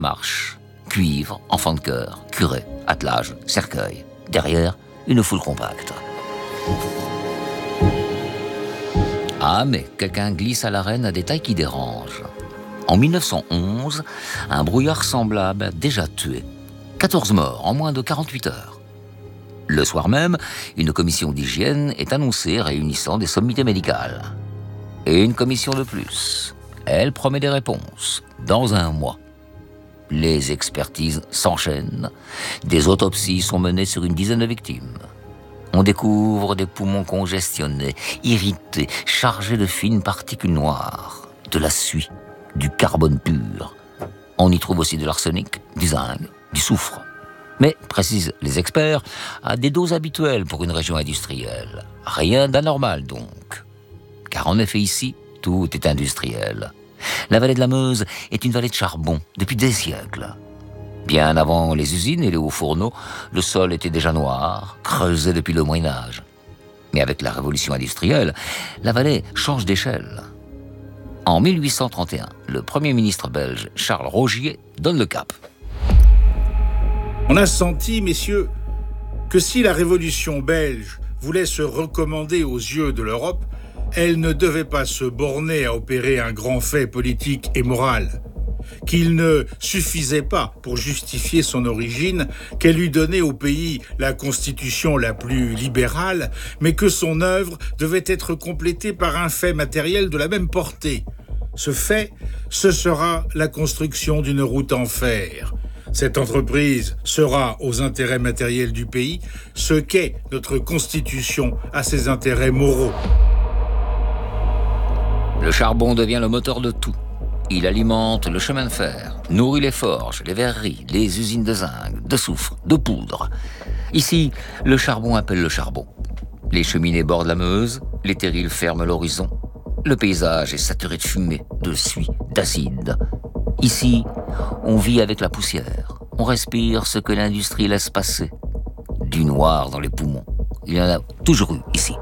Marche, cuivre, enfant de chœur, curé, attelage, cercueil. Derrière, une foule compacte. Ah, mais quelqu'un glisse à l'arène un détail qui dérange. En 1911, un brouillard semblable a déjà tué 14 morts en moins de 48 heures. Le soir même, une commission d'hygiène est annoncée réunissant des sommités médicales. Et une commission de plus. Elle promet des réponses dans un mois. Les expertises s'enchaînent. Des autopsies sont menées sur une dizaine de victimes. On découvre des poumons congestionnés, irrités, chargés de fines particules noires, de la suie, du carbone pur. On y trouve aussi de l'arsenic, du zinc, du soufre. Mais, précisent les experts, à des doses habituelles pour une région industrielle. Rien d'anormal donc. Car en effet ici, tout est industriel. La vallée de la Meuse est une vallée de charbon depuis des siècles. Bien avant les usines et les hauts fourneaux, le sol était déjà noir, creusé depuis le Moyen-Âge. Mais avec la révolution industrielle, la vallée change d'échelle. En 1831, le Premier ministre belge Charles Rogier donne le cap. On a senti, messieurs, que si la révolution belge voulait se recommander aux yeux de l'Europe, elle ne devait pas se borner à opérer un grand fait politique et moral. Qu'il ne suffisait pas, pour justifier son origine, qu'elle eût donné au pays la constitution la plus libérale, mais que son œuvre devait être complétée par un fait matériel de la même portée. Ce fait, ce sera la construction d'une route en fer. Cette entreprise sera aux intérêts matériels du pays ce qu'est notre constitution à ses intérêts moraux. Le charbon devient le moteur de tout. Il alimente le chemin de fer, nourrit les forges, les verreries, les usines de zinc, de soufre, de poudre. Ici, le charbon appelle le charbon. Les cheminées bordent la Meuse, les terrils ferment l'horizon. Le paysage est saturé de fumée, de suie, d'acide. Ici, on vit avec la poussière. On respire ce que l'industrie laisse passer. Du noir dans les poumons. Il y en a toujours eu ici.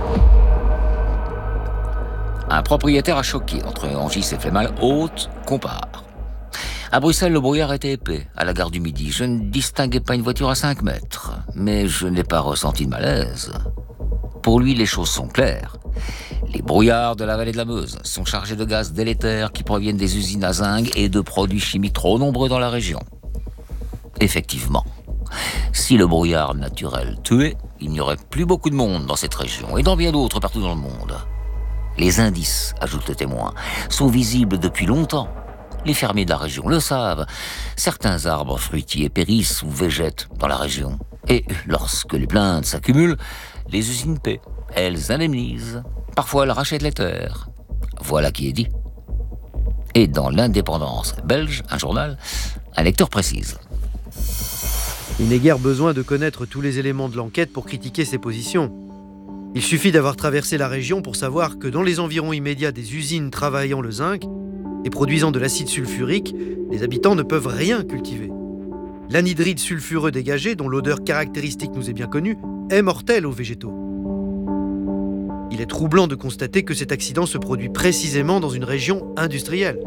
Un propriétaire a choqué entre Angis et Flémal-Haute compare. À Bruxelles, le brouillard était épais. À la gare du Midi, je ne distinguais pas une voiture à 5 mètres. Mais je n'ai pas ressenti de malaise. Pour lui, les choses sont claires. Les brouillards de la vallée de la Meuse sont chargés de gaz délétères qui proviennent des usines à zinc et de produits chimiques trop nombreux dans la région. Effectivement, si le brouillard naturel tuait, il n'y aurait plus beaucoup de monde dans cette région et dans bien d'autres partout dans le monde. Les indices, ajoute le témoin, sont visibles depuis longtemps. Les fermiers de la région le savent. Certains arbres fruitiers périssent ou végètent dans la région. Et lorsque les plaintes s'accumulent, les usines paient. Elles indemnisent. Parfois, elles rachètent les terres. Voilà qui est dit. Et dans l'Indépendance belge, un journal, un lecteur précise. Il n'est guère besoin de connaître tous les éléments de l'enquête pour critiquer ces positions. Il suffit d'avoir traversé la région pour savoir que dans les environs immédiats des usines travaillant le zinc et produisant de l'acide sulfurique, les habitants ne peuvent rien cultiver. L'anhydride sulfureux dégagé, dont l'odeur caractéristique nous est bien connue, est mortel aux végétaux. Il est troublant de constater que cet accident se produit précisément dans une région industrielle.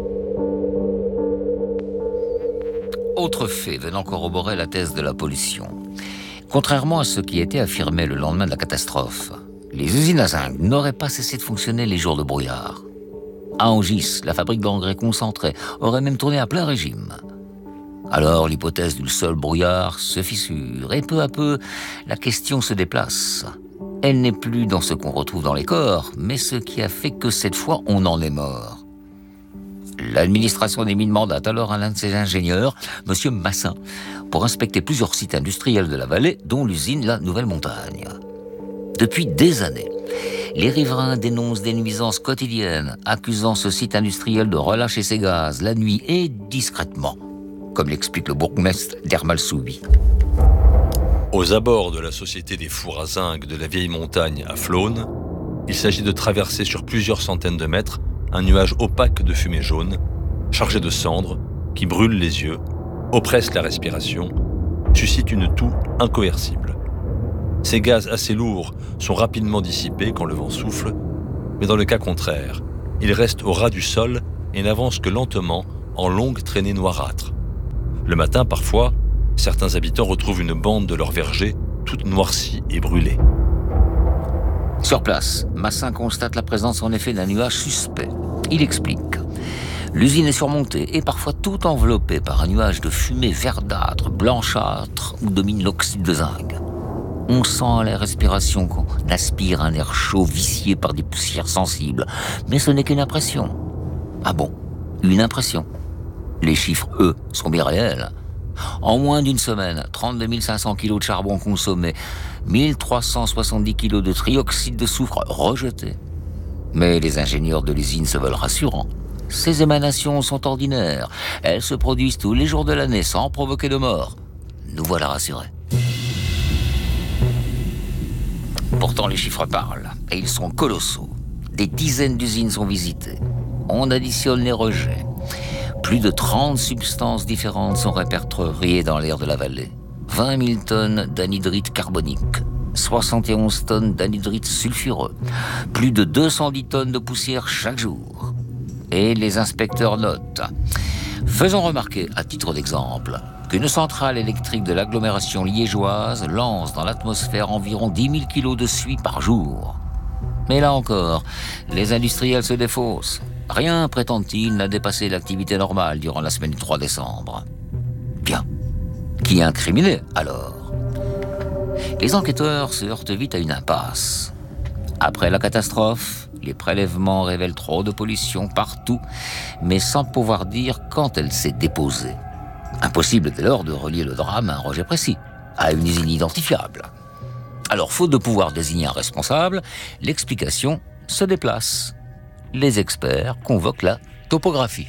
Autre fait venant corroborer la thèse de la pollution. Contrairement à ce qui était affirmé le lendemain de la catastrophe, les usines à zinc n'auraient pas cessé de fonctionner les jours de brouillard. À Angis, la fabrique d'engrais concentrés aurait même tourné à plein régime. Alors l'hypothèse du seul brouillard se fissure et peu à peu, la question se déplace. Elle n'est plus dans ce qu'on retrouve dans les corps, mais ce qui a fait que cette fois on en est mort. L'administration des mines mandate alors l'un de ses ingénieurs, M. Massin, pour inspecter plusieurs sites industriels de la vallée, dont l'usine La Nouvelle Montagne. Depuis des années, les riverains dénoncent des nuisances quotidiennes, accusant ce site industriel de relâcher ses gaz la nuit et discrètement, comme l'explique le bourgmestre d'Ermalsoubi. Aux abords de la société des fours à zinc de la Vieille Montagne à Flône, il s'agit de traverser sur plusieurs centaines de mètres un nuage opaque de fumée jaune, chargé de cendres, qui brûle les yeux, oppresse la respiration, suscite une toux incoercible. Ces gaz assez lourds sont rapidement dissipés quand le vent souffle, mais dans le cas contraire, ils restent au ras du sol et n'avancent que lentement en longues traînées noirâtres. Le matin, parfois, certains habitants retrouvent une bande de leur verger toute noircie et brûlée. Sur place, Massin constate la présence en effet d'un nuage suspect. Il explique. L'usine est surmontée et parfois tout enveloppée par un nuage de fumée verdâtre, blanchâtre où domine l'oxyde de zinc. On sent à la respiration qu'on aspire un air chaud vicié par des poussières sensibles. Mais ce n'est qu'une impression. Ah bon, une impression. Les chiffres, eux, sont bien réels. En moins d'une semaine, 32 500 kilos de charbon consommés, 1370 kilos de trioxyde de soufre rejetés. Mais les ingénieurs de l'usine se veulent rassurants. Ces émanations sont ordinaires. Elles se produisent tous les jours de l'année sans provoquer de mort. Nous voilà rassurés. Pourtant, les chiffres parlent, et ils sont colossaux. Des dizaines d'usines sont visitées. On additionne les rejets. Plus de 30 substances différentes sont répertoriées dans l'air de la vallée. 20 000 tonnes d'anhydrite carbonique, 71 tonnes d'anhydrite sulfureux, plus de 210 tonnes de poussière chaque jour. Et les inspecteurs notent. Faisons remarquer, à titre d'exemple, qu'une centrale électrique de l'agglomération liégeoise lance dans l'atmosphère environ 10 000 kilos de suie par jour. Mais là encore, les industriels se défaussent. Rien, prétendent-ils, n'a dépassé l'activité normale durant la semaine du 3 décembre. Bien. Qui est incriminé, alors? Les enquêteurs se heurtent vite à une impasse. Après la catastrophe, les prélèvements révèlent trop de pollution partout, mais sans pouvoir dire quand elle s'est déposée. Impossible dès lors de relier le drame à un rejet précis, à une usine identifiable. Alors, faute de pouvoir désigner un responsable, l'explication se déplace. Les experts convoquent la topographie.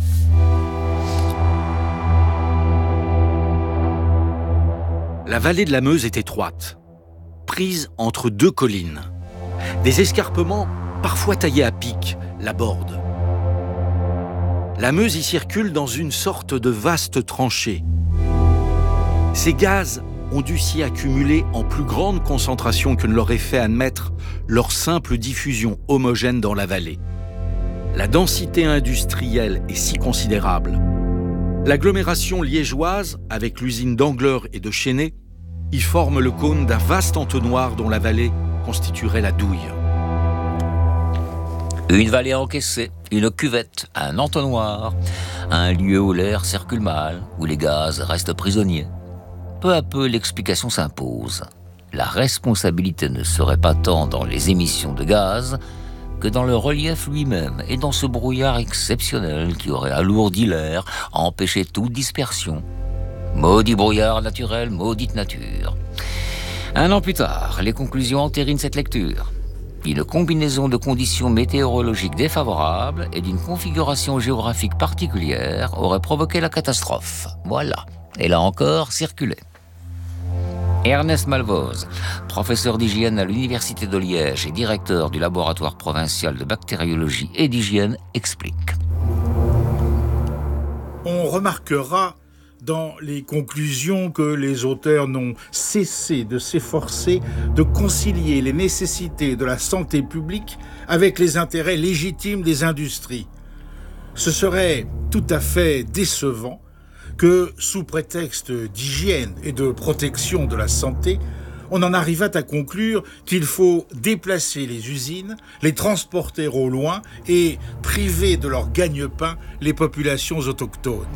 La vallée de la Meuse est étroite, prise entre deux collines. Des escarpements, parfois taillés à pic, la bordent. La Meuse y circule dans une sorte de vaste tranchée. Ces gaz ont dû s'y accumuler en plus grande concentration que ne l'aurait fait admettre leur simple diffusion homogène dans la vallée. La densité industrielle est si considérable. L'agglomération liégeoise, avec l'usine d'Angleur et de Chénet, y forme le cône d'un vaste entonnoir dont la vallée constituerait la douille. Une vallée encaissée, une cuvette, un entonnoir, un lieu où l'air circule mal, où les gaz restent prisonniers. Peu à peu, l'explication s'impose. La responsabilité ne serait pas tant dans les émissions de gaz que dans le relief lui-même et dans ce brouillard exceptionnel qui aurait alourdi l'air, empêché toute dispersion. Maudit brouillard naturel, maudite nature. 1 an plus tard, les conclusions entérinent cette lecture. Une combinaison de conditions météorologiques défavorables et d'une configuration géographique particulière aurait provoqué la catastrophe. Voilà. Et là encore, circulé. Ernest Malvoz, professeur d'hygiène à l'Université de Liège et directeur du laboratoire provincial de bactériologie et d'hygiène, explique. On remarquera dans les conclusions que les auteurs n'ont cessé de s'efforcer de concilier les nécessités de la santé publique avec les intérêts légitimes des industries. Ce serait tout à fait décevant que, sous prétexte d'hygiène et de protection de la santé, on en arrivât à conclure qu'il faut déplacer les usines, les transporter au loin et priver de leur gagne-pain les populations autochtones.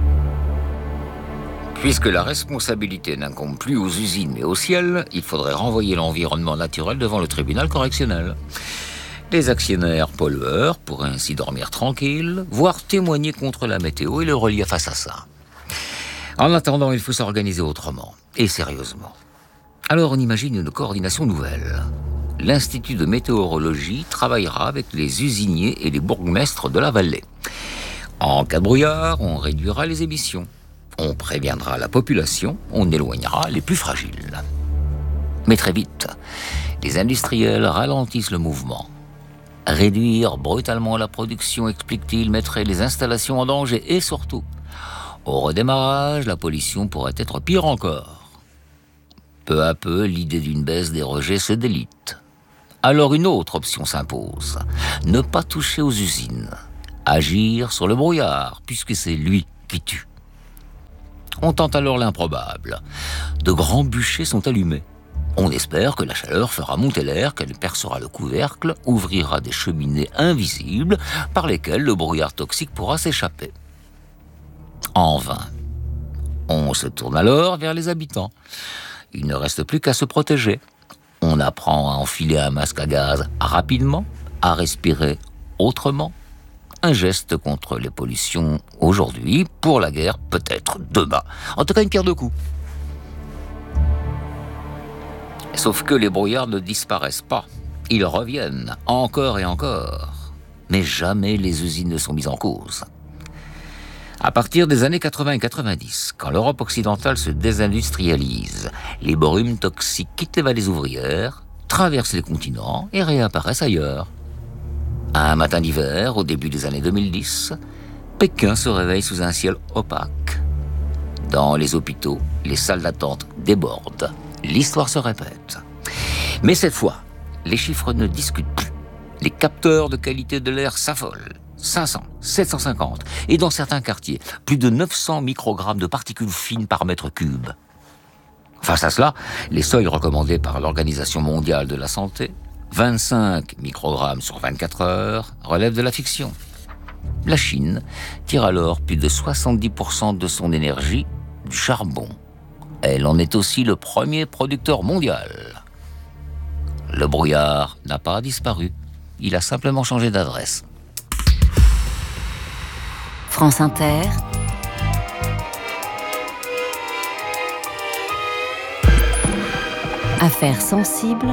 Puisque la responsabilité n'incombe plus aux usines mais au ciel, il faudrait renvoyer l'environnement naturel devant le tribunal correctionnel. Les actionnaires pollueurs pourraient ainsi dormir tranquilles, voire témoigner contre la météo et le relief assassin. En attendant, il faut s'organiser autrement, et sérieusement. Alors on imagine une coordination nouvelle. L'Institut de météorologie travaillera avec les usiniers et les bourgmestres de la vallée. En cas de brouillard, on réduira les émissions. On préviendra la population, on éloignera les plus fragiles. Mais très vite, les industriels ralentissent le mouvement. Réduire brutalement la production, explique-t-il, mettrait les installations en danger et surtout, au redémarrage, la pollution pourrait être pire encore. Peu à peu, l'idée d'une baisse des rejets se délite. Alors une autre option s'impose. Ne pas toucher aux usines. Agir sur le brouillard, puisque c'est lui qui tue. On tente alors l'improbable. De grands bûchers sont allumés. On espère que la chaleur fera monter l'air, qu'elle percera le couvercle, ouvrira des cheminées invisibles par lesquelles le brouillard toxique pourra s'échapper. En vain. On se tourne alors vers les habitants. Il ne reste plus qu'à se protéger. On apprend à enfiler un masque à gaz rapidement, à respirer autrement. Un geste contre les pollutions aujourd'hui, pour la guerre peut-être demain. En tout cas, une pierre deux coups. Sauf que les brouillards ne disparaissent pas. Ils reviennent, encore et encore. Mais jamais les usines ne sont mises en cause. À partir des années 80 et 90, quand l'Europe occidentale se désindustrialise, les brumes toxiques quittent les vallées ouvrières, traversent les continents et réapparaissent ailleurs. Un matin d'hiver, au début des années 2010, Pékin se réveille sous un ciel opaque. Dans les hôpitaux, les salles d'attente débordent. L'histoire se répète. Mais cette fois, les chiffres ne discutent plus. Les capteurs de qualité de l'air s'affolent. 500, 750, et dans certains quartiers, plus de 900 microgrammes de particules fines par mètre cube. Face à cela, les seuils recommandés par l'Organisation mondiale de la santé, 25 microgrammes sur 24 heures, relèvent de la fiction. La Chine tire alors plus de 70% de son énergie du charbon. Elle en est aussi le premier producteur mondial. Le brouillard n'a pas disparu, il a simplement changé d'adresse. France Inter. Affaires sensibles.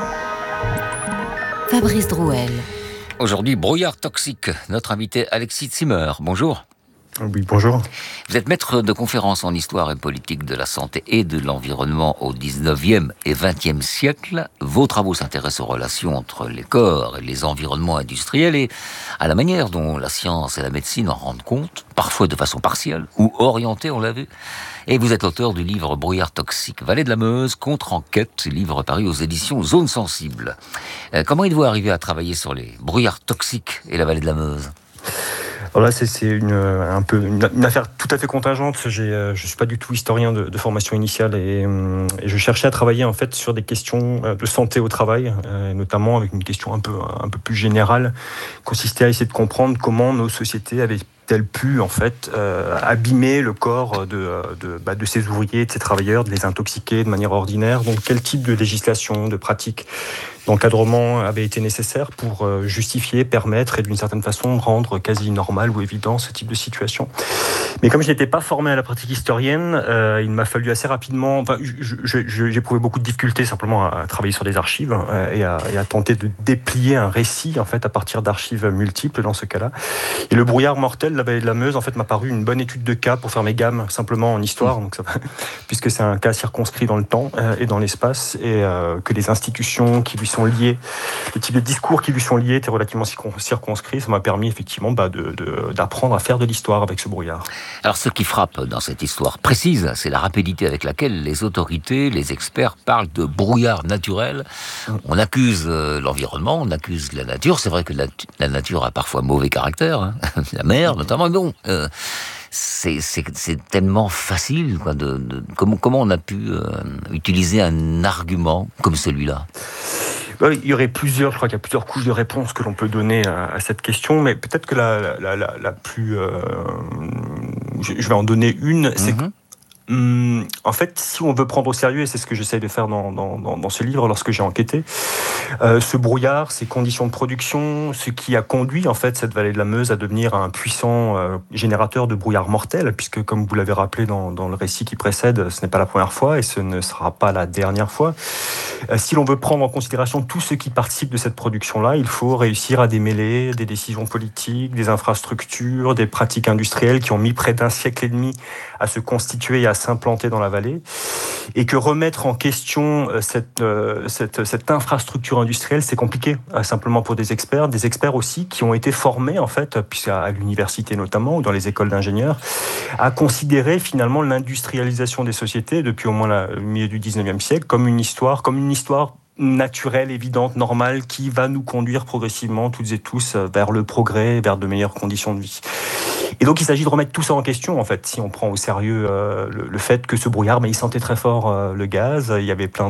Fabrice Drouel. Aujourd'hui, brouillard toxique. Notre invité Alexis Zimmer. Bonjour. Oui, bonjour. Vous êtes maître de conférences en histoire et politique de la santé et de l'environnement au 19e et 20e siècle. Vos travaux s'intéressent aux relations entre les corps et les environnements industriels et à la manière dont la science et la médecine en rendent compte, parfois de façon partielle ou orientée, on l'a vu. Et vous êtes l'auteur du livre Brouillard toxique, Vallée de la Meuse, contre-enquête, livre paru aux éditions Zone Sensible. Comment êtes-vous arrivé à travailler sur les brouillards toxiques et la Vallée de la Meuse ? Alors là, c'est une affaire tout à fait contingente. Je suis pas du tout historien de formation initiale et je cherchais à travailler en fait sur des questions de santé au travail, notamment avec une question un peu plus générale, consistait à essayer de comprendre comment nos sociétés avaient-elles pu en fait abîmer le corps de ces ouvriers, de ces travailleurs, de les intoxiquer de manière ordinaire. Donc quel type de législation, de pratique, d'encadrement avait été nécessaire pour justifier, permettre et d'une certaine façon rendre quasi normal ou évident ce type de situation. Mais comme je n'étais pas formé à la pratique historienne, il m'a fallu assez rapidement... j'ai éprouvé beaucoup de difficultés simplement à travailler sur des archives et à tenter de déplier un récit en fait à partir d'archives multiples dans ce cas-là. Et le brouillard mortel de la Vallée de la Meuse en fait m'a paru une bonne étude de cas pour faire mes gammes simplement en histoire, donc puisque c'est un cas circonscrit dans le temps et dans l'espace et que les institutions qui lui sont liées, le type de discours qui lui sont liés étaient relativement circonscrits. Ça m'a permis effectivement d'apprendre à faire de l'histoire avec ce brouillard. Alors ce qui frappe dans cette histoire précise, c'est la rapidité avec laquelle les autorités, les experts parlent de brouillard naturel. On accuse l'environnement, on accuse la nature. C'est vrai que la nature a parfois mauvais caractère, hein. La mer notamment, mais bon... C'est tellement facile, quoi, comment on a pu utiliser un argument comme celui-là ? Il y aurait je crois qu'il y a plusieurs couches de réponses que l'on peut donner à cette question, mais peut-être que la plus... je vais en donner une, c'est que en fait, si on veut prendre au sérieux, et c'est ce que j'essaye de faire dans ce livre lorsque j'ai enquêté, ce brouillard, ces conditions de production, ce qui a conduit en fait cette vallée de la Meuse à devenir un puissant générateur de brouillard mortel, puisque comme vous l'avez rappelé dans le récit qui précède, ce n'est pas la première fois et ce ne sera pas la dernière fois. Si l'on veut prendre en considération tout ce qui participe de cette production-là, il faut réussir à démêler des décisions politiques, des infrastructures, des pratiques industrielles qui ont mis près d'un siècle et demi à se constituer et à s'implanter dans la vallée, et que remettre en question cette infrastructure industrielle, c'est compliqué, simplement pour des experts aussi qui ont été formés en fait, à l'université notamment ou dans les écoles d'ingénieurs, à considérer finalement l'industrialisation des sociétés depuis au moins le milieu du 19e siècle comme une histoire naturelle, évidente, normale, qui va nous conduire progressivement, toutes et tous, vers le progrès, vers de meilleures conditions de vie. Et donc, il s'agit de remettre tout ça en question, en fait, si on prend au sérieux le fait que ce brouillard, il sentait très fort le gaz, il y avait plein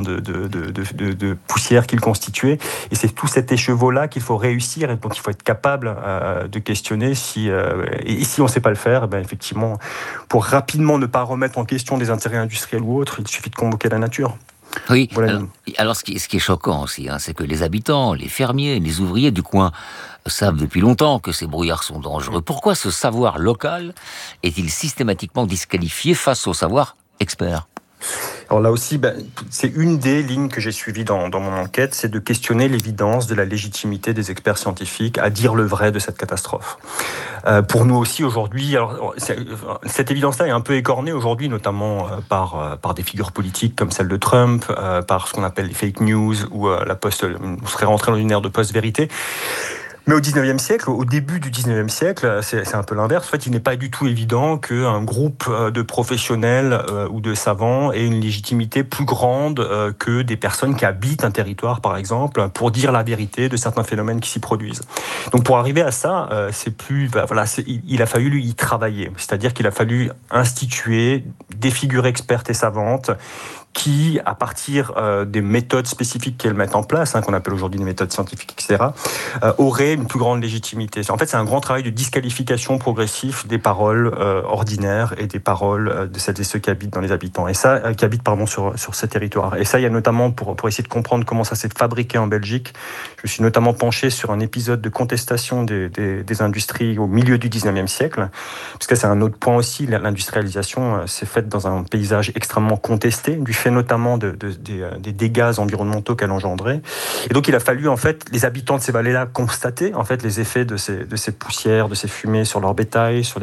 de poussières qui le constituaient, et c'est tout cet écheveau-là qu'il faut réussir, et donc il faut être capable de questionner et si on ne sait pas le faire, effectivement, pour rapidement ne pas remettre en question des intérêts industriels ou autres, il suffit de convoquer la nature. Oui, Voilà. alors ce qui est choquant aussi, c'est que les habitants, les fermiers, les ouvriers du coin savent depuis longtemps que ces brouillards sont dangereux. Pourquoi ce savoir local est-il systématiquement disqualifié face au savoir expert ? Alors là aussi, c'est une des lignes que j'ai suivies dans mon enquête, c'est de questionner l'évidence de la légitimité des experts scientifiques à dire le vrai de cette catastrophe. Pour nous aussi aujourd'hui, cette évidence-là est un peu écornée aujourd'hui, notamment par des figures politiques comme celle de Trump, par ce qu'on appelle les fake news, ou on serait rentré dans une ère de post-vérité. Mais au 19e siècle, au début du 19e siècle, c'est un peu l'inverse. En fait, il n'est pas du tout évident qu'un groupe de professionnels ou de savants ait une légitimité plus grande que des personnes qui habitent un territoire, par exemple, pour dire la vérité de certains phénomènes qui s'y produisent. Donc, pour arriver à ça, il a fallu y travailler. C'est-à-dire qu'il a fallu instituer des figures expertes et savantes qui, à partir des méthodes spécifiques qu'elles mettent en place, qu'on appelle aujourd'hui des méthodes scientifiques, etc., auraient une plus grande légitimité. En fait, c'est un grand travail de disqualification progressif des paroles ordinaires et des paroles de celles et ceux qui habitent dans les habitants. Et ça, qui habitent sur ces territoires. Et ça, il y a notamment, pour essayer de comprendre comment ça s'est fabriqué en Belgique, je me suis notamment penché sur un épisode de contestation des industries au milieu du 19e siècle, parce que c'est un autre point aussi, l'industrialisation s'est faite dans un paysage extrêmement contesté, du fait notamment des dégâts environnementaux qu'elle engendrait. Et donc, il a fallu, en fait, les habitants de ces vallées-là constater, en fait, les effets de ces poussières, de ces fumées sur leur bétail, sur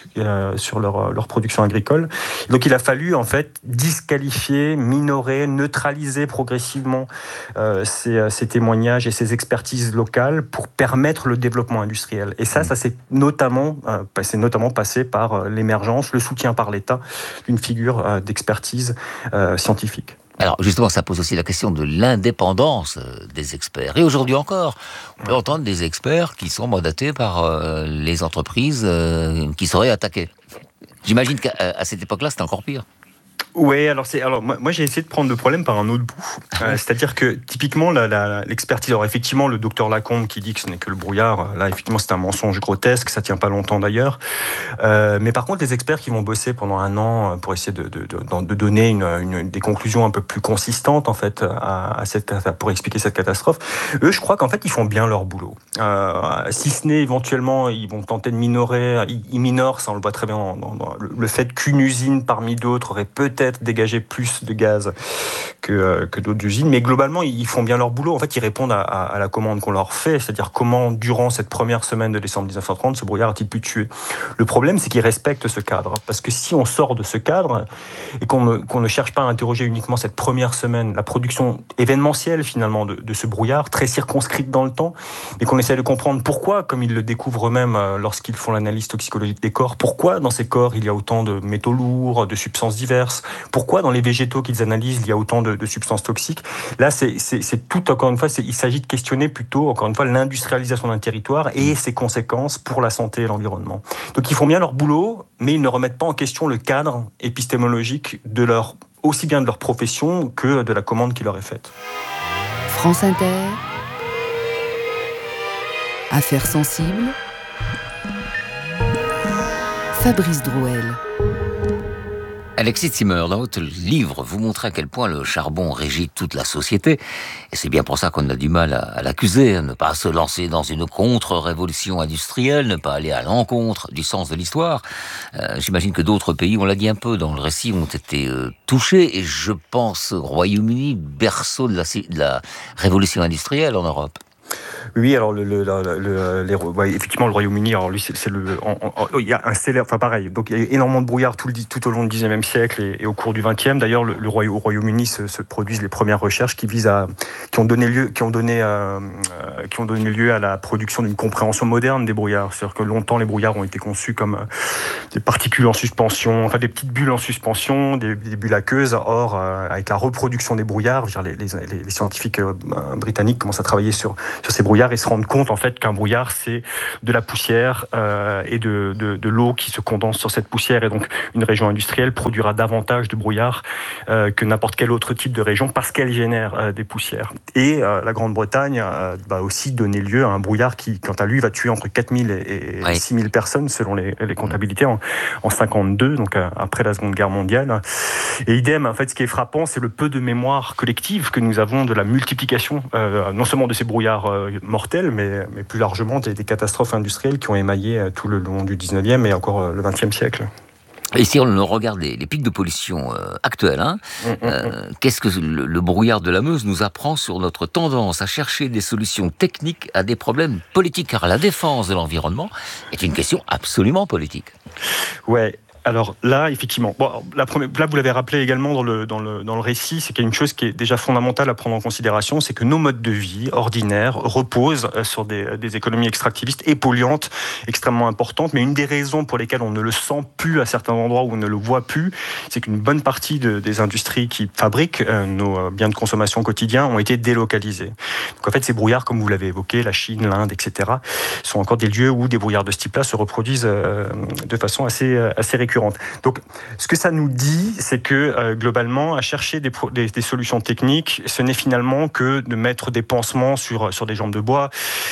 leur production agricole. Et donc, il a fallu, en fait, disqualifier, minorer, neutraliser progressivement ces témoignages et ces expertises locales pour permettre le développement industriel. Et ça s'est notamment passé par l'émergence, le soutien par l'État d'une figure d'expertise scientifique. Alors justement, ça pose aussi la question de l'indépendance des experts. Et aujourd'hui encore, on peut entendre des experts qui sont mandatés par les entreprises qui seraient attaquées. J'imagine qu'à cette époque-là, c'était encore pire. Oui, alors moi j'ai essayé de prendre le problème par un autre bout. C'est-à-dire que typiquement l'expertise, alors effectivement le docteur Lacombe qui dit que ce n'est que le brouillard, là effectivement c'est un mensonge grotesque, ça tient pas longtemps d'ailleurs. Mais par contre les experts qui vont bosser pendant un an pour essayer de donner des conclusions un peu plus consistantes en fait pour expliquer cette catastrophe, eux je crois qu'en fait ils font bien leur boulot. Si ce n'est éventuellement ils vont tenter de minorer, ils minorent, ça on le voit très bien dans le fait qu'une usine parmi d'autres aurait peut-être dégager plus de gaz que d'autres usines, mais globalement ils font bien leur boulot. En fait, ils répondent à la commande qu'on leur fait, c'est-à-dire comment durant cette première semaine de décembre 1930 ce brouillard a-t-il pu tuer. Le problème, c'est qu'ils respectent ce cadre, parce que si on sort de ce cadre et qu'on ne cherche pas à interroger uniquement cette première semaine, la production événementielle finalement de ce brouillard, très circonscrite dans le temps, et qu'on essaie de comprendre pourquoi, comme ils le découvrent eux-mêmes lorsqu'ils font l'analyse toxicologique des corps, pourquoi dans ces corps il y a autant de métaux lourds, de substances diverses, pourquoi dans les végétaux qu'ils analysent, il y a autant de substances toxiques. Là, c'est tout, encore une fois, il s'agit de questionner plutôt, encore une fois, l'industrialisation d'un territoire et ses conséquences pour la santé et l'environnement. Donc, ils font bien leur boulot, mais ils ne remettent pas en question le cadre épistémologique aussi bien de leur profession que de la commande qui leur est faite. France Inter. Affaires sensibles. Fabrice Drouel. Alexis Zimmer, dans votre livre, vous montrez à quel point le charbon régit toute la société. Et c'est bien pour ça qu'on a du mal à l'accuser, à ne pas se lancer dans une contre-révolution industrielle, ne pas aller à l'encontre du sens de l'histoire. J'imagine que d'autres pays, on l'a dit un peu dans le récit, ont été touchés. Et je pense au Royaume-Uni, berceau de la révolution industrielle en Europe. Oui, alors effectivement le Royaume-Uni, alors lui il y a un célèbre, enfin pareil, donc il y a énormément de brouillard tout au long du XIXe siècle et au cours du XXe. D'ailleurs, au Royaume-Uni se produisent les premières recherches qui ont donné lieu à la production d'une compréhension moderne des brouillards. C'est-à-dire que longtemps les brouillards ont été conçus comme des particules en suspension, enfin des petites bulles en suspension, des bulles aqueuses. Or, avec la reproduction des brouillards, les scientifiques britanniques commencent à travailler sur ces brouillards et se rendent compte en fait qu'un brouillard c'est de la poussière et de l'eau qui se condense sur cette poussière, et donc une région industrielle produira davantage de brouillard que n'importe quel autre type de région parce qu'elle génère des poussières. Et la Grande-Bretagne va aussi donner lieu à un brouillard qui, quant à lui, va tuer entre 4000 et 6000 personnes selon les comptabilités en 52, donc après la Seconde Guerre mondiale. Et idem, en fait, ce qui est frappant, c'est le peu de mémoire collective que nous avons de la multiplication, non seulement de ces brouillards mortels, mais plus largement des catastrophes industrielles qui ont émaillé tout le long du 19e et encore le 20e siècle. Et si on regarde les pics de pollution actuels, qu'est-ce que le brouillard de la Meuse nous apprend sur notre tendance à chercher des solutions techniques à des problèmes politiques? Car la défense de l'environnement est une question absolument politique. Ouais. Alors là, effectivement, là vous l'avez rappelé également dans le récit, c'est qu'il y a une chose qui est déjà fondamentale à prendre en considération, c'est que nos modes de vie ordinaires reposent sur des économies extractivistes et polluantes extrêmement importantes. Mais une des raisons pour lesquelles on ne le sent plus à certains endroits où on ne le voit plus, c'est qu'une bonne partie des industries qui fabriquent nos biens de consommation quotidiens ont été délocalisées. Donc en fait, ces brouillards, comme vous l'avez évoqué, la Chine, l'Inde, etc., sont encore des lieux où des brouillards de ce type-là se reproduisent de façon assez récurrente. Donc, ce que ça nous dit, c'est que globalement, à chercher des solutions techniques, ce n'est finalement que de mettre des pansements sur des jambes de bois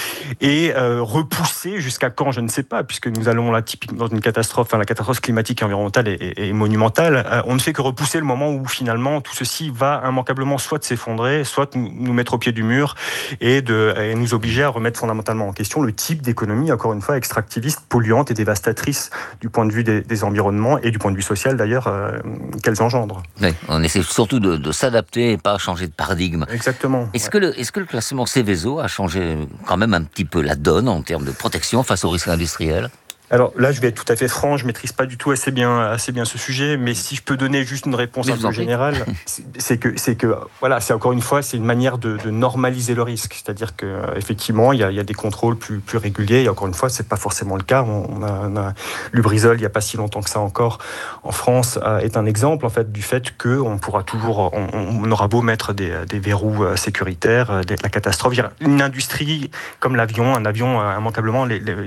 et repousser jusqu'à quand, je ne sais pas, puisque nous allons là typiquement dans une catastrophe, la catastrophe climatique et environnementale est monumentale. On ne fait que repousser le moment où finalement tout ceci va immanquablement soit s'effondrer, soit nous mettre au pied du mur et nous obliger à remettre fondamentalement en question le type d'économie, encore une fois, extractiviste, polluante et dévastatrice du point de vue des environnements et du point de vue social d'ailleurs qu'elles engendrent. Oui, on essaie surtout de s'adapter et pas changer de paradigme. Exactement. Est-ce que le classement Seveso a changé quand même un petit peu la donne en termes de protection face aux risques industriels ? Alors là, je vais être tout à fait franc, je maîtrise pas du tout assez bien ce sujet, mais si je peux donner juste une réponse un peu générale, c'est que voilà, c'est encore une fois, c'est une manière de normaliser le risque, c'est-à-dire que effectivement, il y a des contrôles plus réguliers. Et encore une fois, c'est pas forcément le cas. On a Lubrizol, il y a pas si longtemps que ça encore en France, est un exemple en fait du fait que on pourra toujours, on aura beau mettre des verrous sécuritaires, la catastrophe. Une industrie comme l'avion, un avion immanquablement,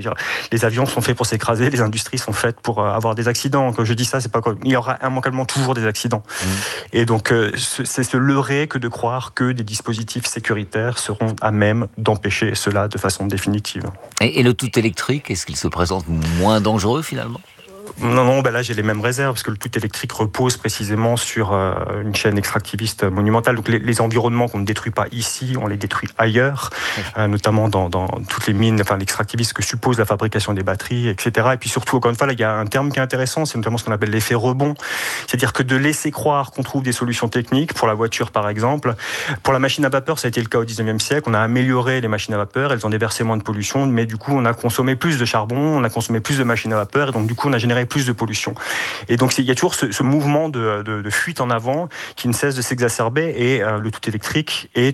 les avions sont faits pour s'écraser, les industries sont faites pour avoir des accidents. Quand je dis ça, c'est pas il y aura immanquablement toujours des accidents. Et donc, c'est se leurrer que de croire que des dispositifs sécuritaires seront à même d'empêcher cela de façon définitive. Et le tout électrique, est-ce qu'il se présente moins dangereux finalement ? Non, là j'ai les mêmes réserves, parce que le tout électrique repose précisément sur une chaîne extractiviste monumentale. Donc les environnements qu'on ne détruit pas ici, on les détruit ailleurs, notamment dans toutes les mines, l'extractivisme que suppose la fabrication des batteries, etc. Et puis surtout, encore une fois, là, il y a un terme qui est intéressant, c'est notamment ce qu'on appelle l'effet rebond. C'est-à-dire que de laisser croire qu'on trouve des solutions techniques, pour la voiture par exemple, pour la machine à vapeur, ça a été le cas au 19e siècle, on a amélioré les machines à vapeur, elles ont déversé moins de pollution, mais du coup on a consommé plus de charbon, on a consommé plus de machines à vapeur, et donc du coup on a généré plus de pollution. Et donc il y a toujours ce mouvement de fuite en avant qui ne cesse de s'exacerber, et le tout électrique est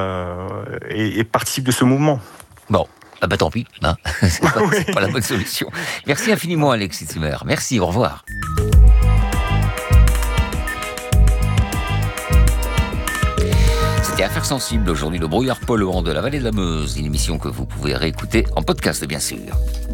participe de ce mouvement. Bon, tant pis, c'est pas la bonne solution. Merci infiniment Alexis Zimmer, merci, au revoir. C'était Affaires sensibles, aujourd'hui le brouillard polluant de la vallée de la Meuse, une émission que vous pouvez réécouter en podcast bien sûr.